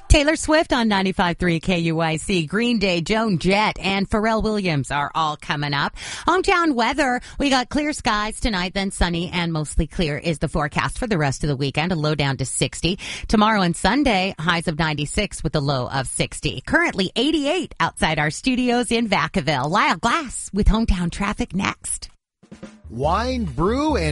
Taylor Swift on 95.3 KUIC, Green Day, Joan Jett, and Pharrell Williams are all coming up. Hometown weather, we got clear skies tonight, then sunny and mostly clear is the forecast for the rest of the weekend, a low down to 60. Tomorrow and Sunday, highs of 96 with a low of 60. Currently 88 outside our studios in Vacaville. Lyle Glass with hometown traffic next. Wine, brew, and